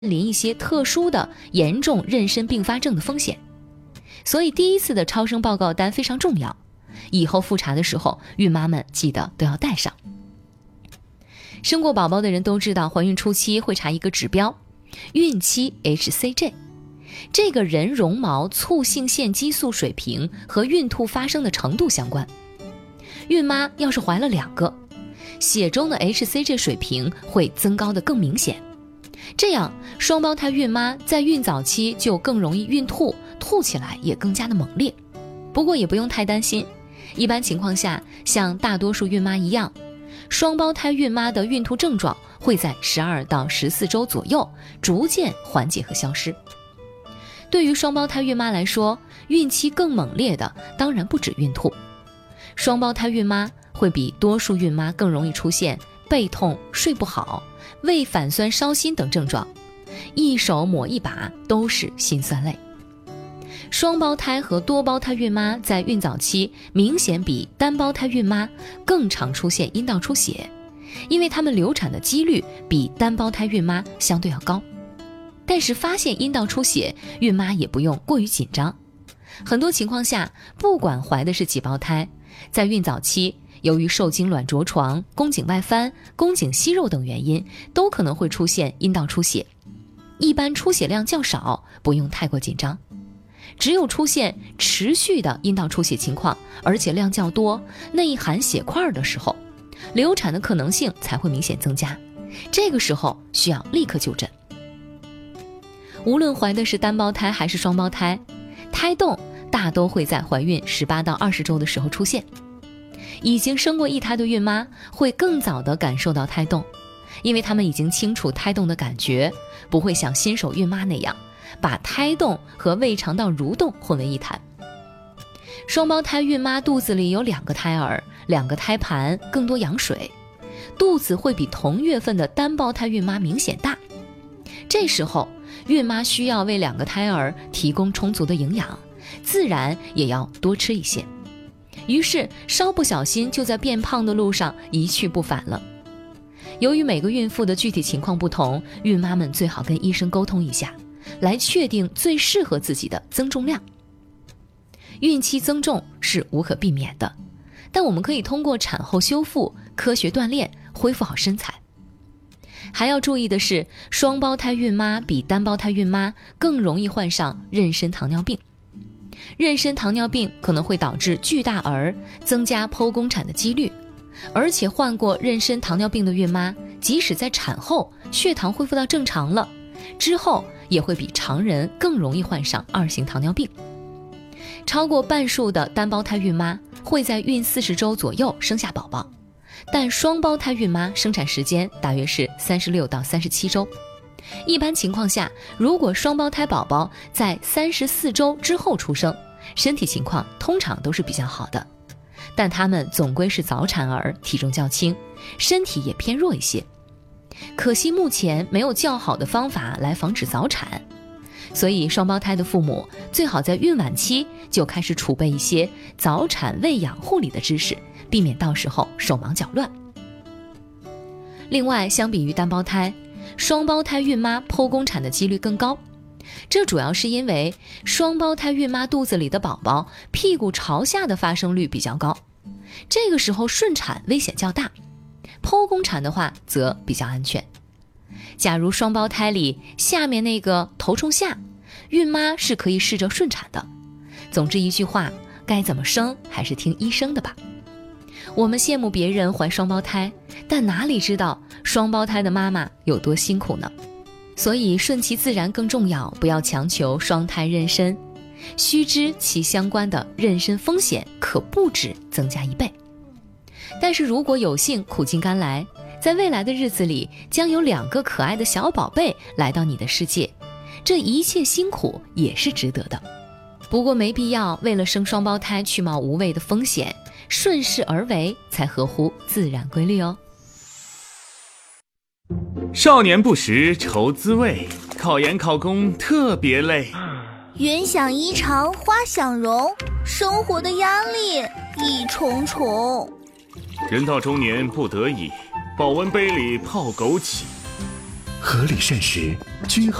临一些特殊的严重妊娠并发症的风险。所以第一次的超声报告单非常重要，以后复查的时候孕妈们记得都要带上。生过宝宝的人都知道，怀孕初期会查一个指标，孕期 HCG， 这个人绒毛促性腺激素水平和孕吐发生的程度相关。孕妈要是怀了2个，血中的 HCG 水平会增高得更明显，这样双胞胎孕妈在孕早期就更容易孕吐，吐起来也更加的猛烈。不过也不用太担心，一般情况下，像大多数孕妈一样，双胞胎孕妈的孕吐症状会在12到14周左右逐渐缓解和消失。对于双胞胎孕妈来说，孕期更猛烈的当然不止孕吐，双胞胎孕妈会比多数孕妈更容易出现背痛、睡不好、胃反酸、烧心等症状，一手抹一把都是心酸泪。双胞胎和多胞胎孕妈在孕早期明显比单胞胎孕妈更常出现阴道出血，因为她们流产的几率比单胞胎孕妈相对要高。但是发现阴道出血，孕妈也不用过于紧张。很多情况下，不管怀的是几胞胎，在孕早期由于受精卵着床、宫颈外翻、宫颈息肉等原因，都可能会出现阴道出血。一般出血量较少，不用太过紧张。只有出现持续的阴道出血情况，而且量较多、内含血块的时候，流产的可能性才会明显增加。这个时候需要立刻就诊。无论怀的是单胞胎还是双胞胎，胎动大都会在怀孕18到20周的时候出现。已经生过1胎的孕妈会更早地感受到胎动，因为她们已经清楚胎动的感觉，不会像新手孕妈那样把胎动和胃肠道蠕动混为一谈。双胞胎孕妈肚子里有2个胎儿，2个胎盘，更多羊水，肚子会比同月份的单胞胎孕妈明显大。这时候孕妈需要为2个胎儿提供充足的营养，自然也要多吃一些，于是稍不小心就在变胖的路上一去不返了。由于每个孕妇的具体情况不同，孕妈们最好跟医生沟通一下，来确定最适合自己的增重量。孕期增重是无可避免的，但我们可以通过产后修复、科学锻炼恢复好身材。还要注意的是，双胞胎孕妈比单胞胎孕妈更容易患上妊娠糖尿病。妊娠糖尿病可能会导致巨大儿，增加剖宫产的几率，而且患过妊娠糖尿病的孕妈，即使在产后血糖恢复到正常了，之后也会比常人更容易患上2型糖尿病。超过半数的单胞胎孕妈会在孕40周左右生下宝宝，但双胞胎孕妈生产时间大约是36到37周。一般情况下，如果双胞胎宝宝在34周之后出生，身体情况通常都是比较好的，但他们总归是早产儿，体重较轻，身体也偏弱一些。可惜目前没有较好的方法来防止早产，所以双胞胎的父母最好在孕晚期就开始储备一些早产喂养护理的知识，避免到时候手忙脚乱。另外，相比于单胞胎，双胞胎孕妈剖宫产的几率更高，这主要是因为双胞胎孕妈肚子里的宝宝屁股朝下的发生率比较高，这个时候顺产危险较大，剖宫产的话则比较安全。假如双胞胎里下面那个头冲下，孕妈是可以试着顺产的。总之一句话，该怎么生还是听医生的吧。我们羡慕别人怀双胞胎，但哪里知道双胞胎的妈妈有多辛苦呢？所以顺其自然更重要，不要强求双胎妊娠，须知其相关的妊娠风险可不止增加1倍。但是如果有幸苦尽甘来，在未来的日子里将有2个可爱的小宝贝来到你的世界，这一切辛苦也是值得的。不过没必要为了生双胞胎去冒无谓的风险，顺势而为才合乎自然规律哦。 少年不识愁滋味，考研考公特别累。 云想衣裳花想容，生活的压力一重重。 人到中年不得已，保温杯里泡枸杞。 合理膳食，均衡。